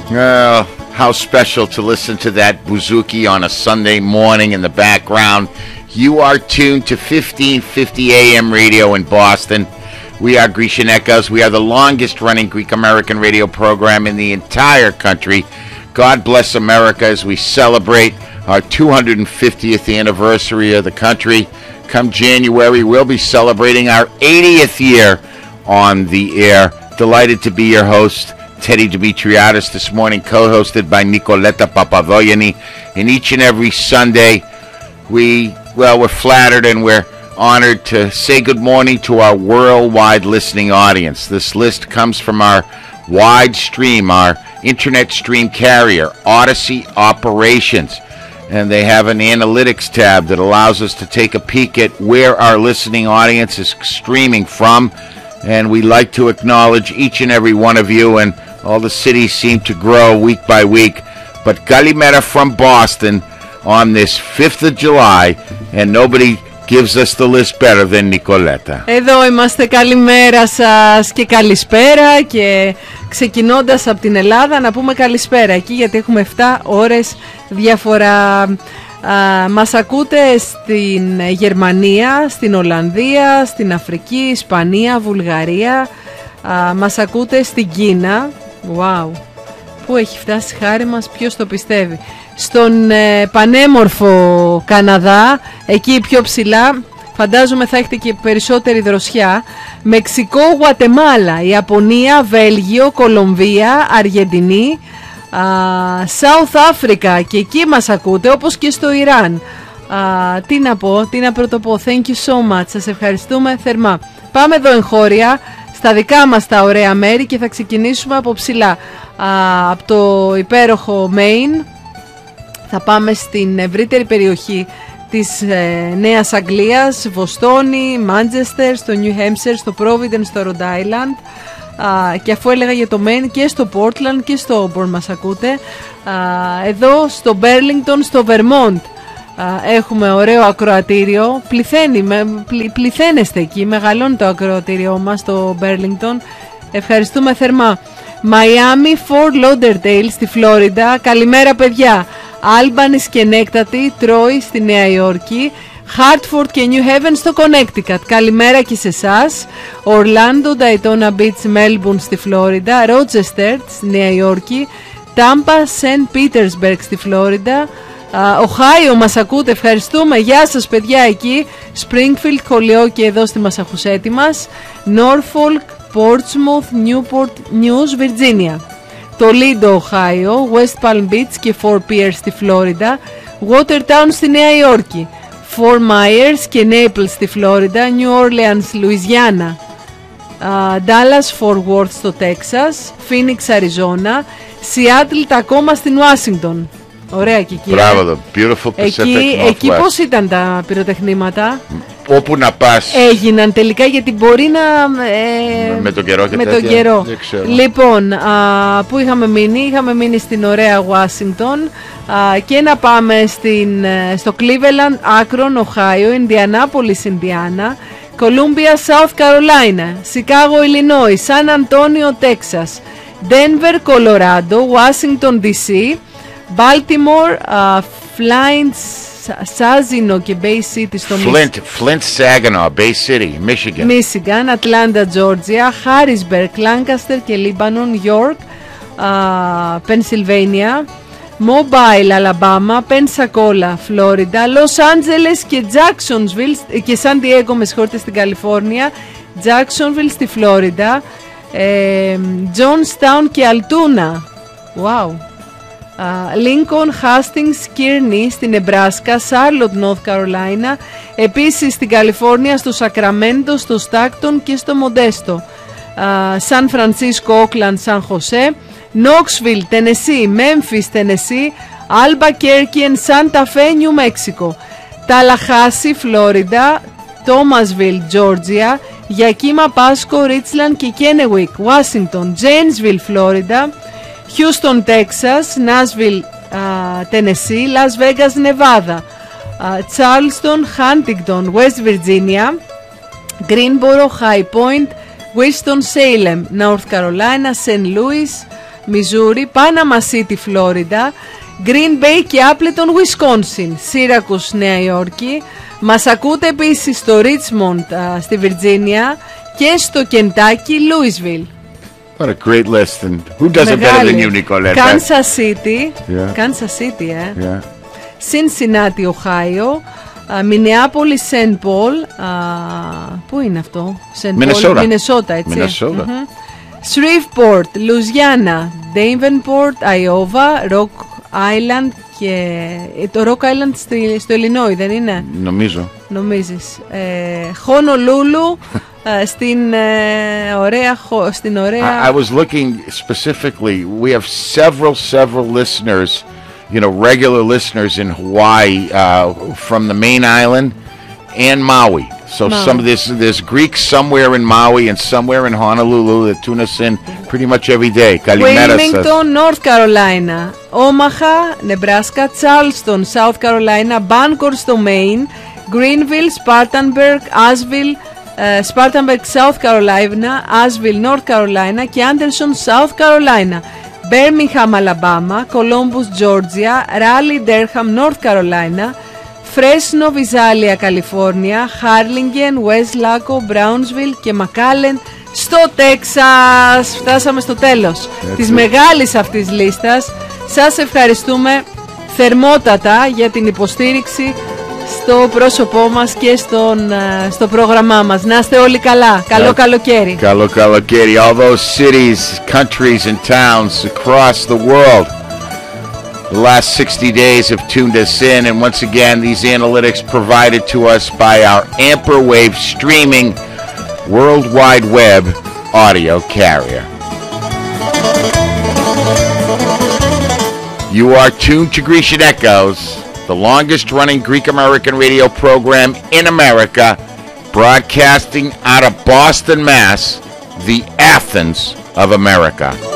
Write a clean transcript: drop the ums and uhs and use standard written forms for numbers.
How special to listen to that bouzouki on a Sunday morning in the background. You are tuned to 1550 AM radio in Boston. We are Grecian Echoes. We are the longest running Greek American radio program in the entire country. God bless America as we celebrate our 250th anniversary of the country. Come January, we'll be celebrating our 80th year on the air. Delighted to be your host, Teddy Dimitriadis, this morning, co-hosted by Nicoleta Papadogianni. And each and every Sunday, we're flattered and we're honored to say good morning to our worldwide listening audience. This list comes from our wide stream, our internet stream carrier, Odyssey Operations. And they have an analytics tab that allows us to take a peek at where our listening audience is streaming from. And we like to acknowledge each and every one of you, and all the cities seem to grow week by week. But Kalimera from Boston on this 5th of July, and nobody gives us the list better than Nicoleta. Εδώ είμαστε, καλημέρα σας και καλησπέρα, και ξεκινώντας από την Ελλάδα να πούμε καλησπέρα εκεί, γιατί έχουμε 7 ώρες διαφορά. Μας ακούτε στην Γερμανία, στην Ολλανδία, στην Αφρική, Ισπανία, Βουλγαρία. Μας ακούτε στην Κίνα. Wow, πού έχει φτάσει χάρη μας, ποιος το πιστεύει. Στον πανέμορφο Καναδά, εκεί πιο ψηλά, φαντάζομαι θα έχετε και περισσότερη δροσιά. Μεξικό, Γουατεμάλα, Ιαπωνία, Βέλγιο, Κολομβία, Αργεντινή, South Africa, και εκεί μας ακούτε, όπως και στο Ιράν. Τι να πω, τι να πρωτοπώ. Thank you so much, σας ευχαριστούμε θερμά. Πάμε εδώ εγχώρια, στα δικά μας τα ωραία μέρη, και θα ξεκινήσουμε από ψηλά. Από το υπέροχο Maine θα πάμε στην ευρύτερη περιοχή της Νέας Αγγλίας, Βοστόνη, Μάντζεστερ, στο New Hampshire, στο Providence, στο Rhode Island. Και αφού έλεγα για το Maine, και στο Portland και στο Auburn μας ακούτε. Εδώ στο Burlington, στο Vermont, έχουμε ωραίο ακροατήριο. Πληθαίνεστε εκεί, μεγαλώνει το ακροατήριό μας στο Burlington. Ευχαριστούμε θερμά. Miami, Fort Lauderdale στη Φλόριντα, καλημέρα παιδιά. Albany, Σκενέκτατη, Troy στη Νέα Υόρκη, Hartford και New Haven στο Connecticut, καλημέρα και σε εσάς. Orlando, Daytona Beach, Melbourne στη Φλόριντα, Rochester στη Νέα Υόρκη, Tampa, St. Petersburg στη Φλόριντα, Ohio μας ακούτε, ευχαριστούμε, γεια σας παιδιά εκεί. Springfield, Χολιόκι εδώ στη Μασαχουσέτη μας, Norfolk, Portsmouth, Newport News, Virginia, Toledo, Ohio, West Palm Beach και Fort Pierce στη Φλόριντα, Watertown στη Νέα Υόρκη, Fort Myers και Naples στη Φλόριντα, New Orleans, Louisiana, Dallas, Fort Worth στο Texas, Phoenix, Arizona, Seattle, Tacoma στην Washington. Ωραία και εκεί. Μπράβο, beautiful Pacific Northwest. Εκεί πώς ήταν τα πυροτεχνήματα? Όπου να πας. Έγιναν τελικά, γιατί μπορεί να... με τον καιρό και με τέτοια. τον καιρό. Λοιπόν, πού είχαμε μείνει? Είχαμε μείνει στην ωραία Washington, και να πάμε στο Cleveland, Akron, Ohio, Indianapolis, Indiana, Columbia, South Carolina, Chicago, Illinois, San Antonio, Texas, Denver, Colorado, Washington, D.C., Baltimore, Flint, Saginaw και Bay City στο Flint, Saginaw, Bay City, Michigan, Atlanta, Georgia, Harrisburg, Lancaster και Lebanon, York, Pennsylvania, Mobile, Alabama, Pensacola, Florida, Los Angeles και Jacksonville και San Diego, με συγχωρείτε, στην Καλιφόρνια, Jacksonville στη Φλόριντα, Johnstown και Altoona, wow, Lincoln, Hastings, Kearney στην Nebraska, Charlotte, North Carolina, επίσης στην Καλιφόρνια, στο Sacramento, στο Stockton και στο Modesto, San Francisco, Oakland, San Jose, Knoxville, Tennessee, Memphis, Tennessee, Albuquerque and Santa Fe, New Mexico, Tallahassee, Florida, Thomasville, Georgia, Yakima, Pasco, Richland και Kennewick, Washington, Janesville, Florida, Houston, Texas, Nashville, Tennessee, Las Vegas, Nevada, Charleston, Huntington, West Virginia, Greensboro, High Point, Winston-Salem, North Carolina, St. Louis, Missouri, Panama City, Florida, Green Bay και Appleton, Wisconsin, Syracuse, Νέα Υόρκη. Μας ακούτε επίσης στο Richmond, στη Βιρτζίνια, και στο Kentucky, Louisville. What a great list. And who does it better than you, Nicolette? Kansas City. Yeah. Kansas City, Yeah. Cincinnati, Ohio. Minneapolis, St. Paul. Πού είναι αυτό? Minnesota. Minnesota, έτσι. Minnesota. Shreveport, Louisiana. Davenport, Iowa. Rock Island και... Το Rock Island στο Illinois, δεν είναι? Νομίζω. Νομίζεις. Honolulu. Στην ωραία... I was looking specifically. We have several listeners, you know, regular listeners in Hawaii, from the main island and Maui. So some of there's Greeks somewhere in Maui and somewhere in Honolulu that tune us in pretty much every day. Wilmington, North Carolina. Omaha, Nebraska. Charleston, South Carolina. Bancorsto, Maine. Greenville, Spartanburg, Asheville, Spartanburg, South Carolina, Asheville, North Carolina και Anderson, South Carolina. Birmingham, Alabama, Columbus, Georgia, Raleigh, Durham, North Carolina, Fresno, Visalia, California, Harlingen, West Laco, Brownsville και McAllen στο Τέξας. Φτάσαμε στο τέλος της μεγάλης αυτής λίστας. Σας ευχαριστούμε θερμότατα για την υποστήριξη στο πρόσωπό μας και στο πρόγραμμά μας. Να είστε όλοι καλά. Καλό καλοκαίρι. Καλό καλοκαίρι. All those cities, countries and towns across the world, the last 60 days have tuned us in, and once again these analytics provided to us by our Amperwave streaming World Wide Web audio carrier. You are tuned to Grecian Echoes, the longest running Greek American radio program in America, broadcasting out of Boston, Mass., the Athens of America.